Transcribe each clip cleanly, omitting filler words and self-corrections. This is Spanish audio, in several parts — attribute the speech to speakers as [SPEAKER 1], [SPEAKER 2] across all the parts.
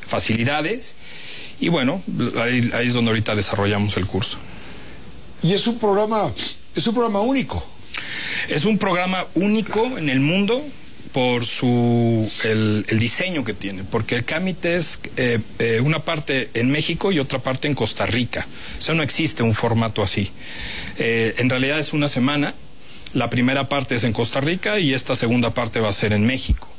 [SPEAKER 1] facilidades. Y bueno, ahí es donde ahorita desarrollamos el curso.
[SPEAKER 2] Y es un programa único.
[SPEAKER 1] Es un programa único en el mundo por el diseño que tiene, porque el CAMIT es una parte en México y otra parte en Costa Rica. O sea, no existe un formato así. En realidad es una semana. La primera parte es en Costa Rica y esta segunda parte va a ser en México.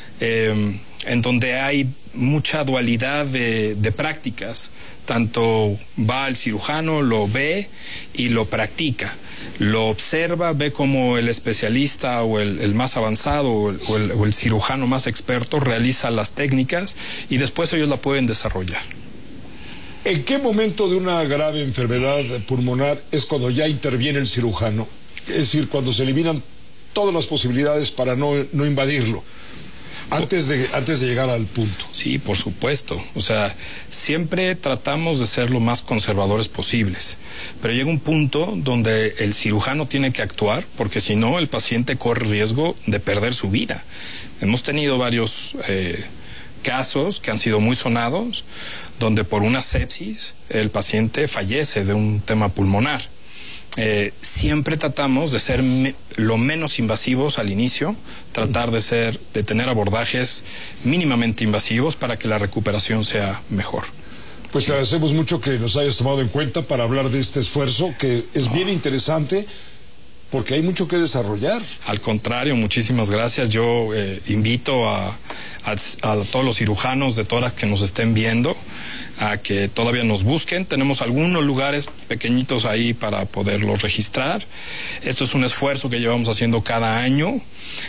[SPEAKER 1] En donde hay mucha dualidad de prácticas. Tanto va el cirujano, lo ve y lo practica. Lo observa, ve como el especialista o el más avanzado o el cirujano más experto realiza las técnicas y después ellos la pueden desarrollar.
[SPEAKER 2] ¿En qué momento de una grave enfermedad pulmonar es cuando ya interviene el cirujano? Es decir, cuando se eliminan todas las posibilidades para no invadirlo. Antes de llegar al punto.
[SPEAKER 1] Sí, por supuesto. O sea, siempre tratamos de ser lo más conservadores posibles. Pero llega un punto donde el cirujano tiene que actuar, porque si no, el paciente corre riesgo de perder su vida. Hemos tenido varios casos que han sido muy sonados, donde por una sepsis el paciente fallece de un tema pulmonar. Siempre tratamos de ser lo menos invasivos al inicio, tratar de tener abordajes mínimamente invasivos para que la recuperación sea mejor.
[SPEAKER 2] Pues te agradecemos mucho que nos hayas tomado en cuenta para hablar de este esfuerzo, que es bien interesante, porque hay mucho que desarrollar.
[SPEAKER 1] Al contrario, muchísimas gracias. Yo invito a todos los cirujanos de tórax que nos estén viendo a que todavía nos busquen. Tenemos algunos lugares pequeñitos ahí para poderlos registrar. Esto es un esfuerzo que llevamos haciendo cada año.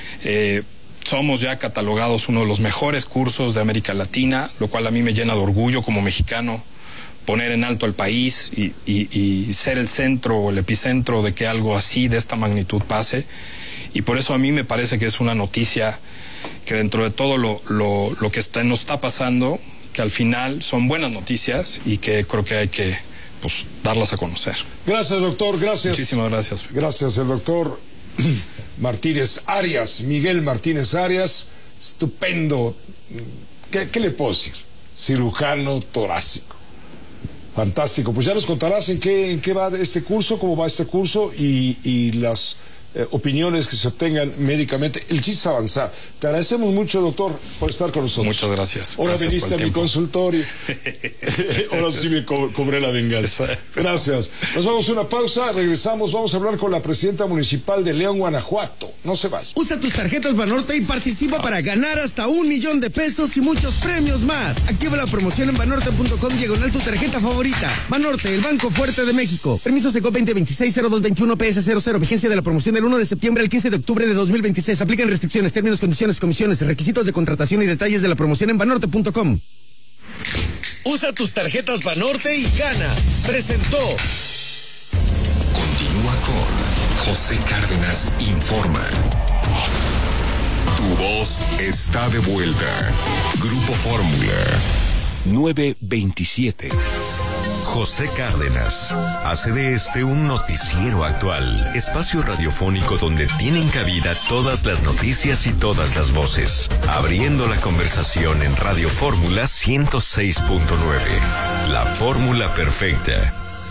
[SPEAKER 1] Somos ya catalogados uno de los mejores cursos de América Latina, lo cual a mí me llena de orgullo como mexicano, poner en alto al país y ser el centro o el epicentro de que algo así de esta magnitud pase. Y por eso a mí me parece que es una noticia que dentro de todo lo que nos está pasando, que al final son buenas noticias y que creo que hay que darlas a conocer.
[SPEAKER 2] Gracias, doctor, gracias.
[SPEAKER 1] Muchísimas gracias.
[SPEAKER 2] Gracias, el doctor Martínez Arias, Miguel Martínez Arias, estupendo. ¿Qué le puedo decir? Cirujano torácico. Fantástico. Pues ya nos contarás en qué va este curso, cómo va este curso y las opiniones que se obtengan médicamente. El chiste es avanzar. Te agradecemos mucho, doctor, por estar con nosotros.
[SPEAKER 1] Muchas gracias.
[SPEAKER 2] Ahora
[SPEAKER 1] gracias
[SPEAKER 2] viniste a mi consultorio. Ahora sí me cobré la venganza. Gracias. Nos vamos a una pausa, regresamos, vamos a hablar con la presidenta municipal de León, Guanajuato. No se vaya.
[SPEAKER 3] Usa tus tarjetas Banorte y participa para ganar hasta $1,000,000 y muchos premios más. Activa la promoción en banorte.com/ tu tarjeta favorita. Banorte, el Banco Fuerte de México. Permiso SECO 2026-0221 PS00. Vigencia de la promoción del 1 de septiembre al 15 de octubre de 2026. Aplican restricciones, términos, condiciones, comisiones, requisitos de contratación y detalles de la promoción en banorte.com. Usa tus tarjetas Banorte y gana. Presentó.
[SPEAKER 4] Continúa con José Cárdenas Informa. Tu voz está de vuelta. Grupo Fórmula 927. José Cárdenas hace de este un noticiero actual, espacio radiofónico donde tienen cabida todas las noticias y todas las voces, abriendo la conversación en Radio Fórmula 106.9, la fórmula perfecta.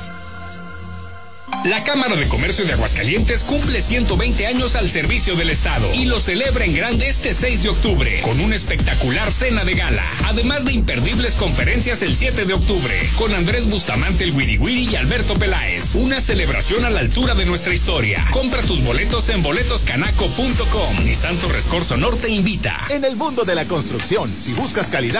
[SPEAKER 5] La Cámara de Comercio de Aguascalientes cumple 120 años al servicio del Estado y lo celebra en grande este 6 de octubre con una espectacular cena de gala, además de imperdibles conferencias el 7 de octubre con Andrés Bustamante el Wiri Wiri y Alberto Peláez. Una celebración a la altura de nuestra historia. Compra tus boletos en boletoscanaco.com. Nissan Torres Corzo Norte invita.
[SPEAKER 6] En el mundo de la construcción, si buscas calidad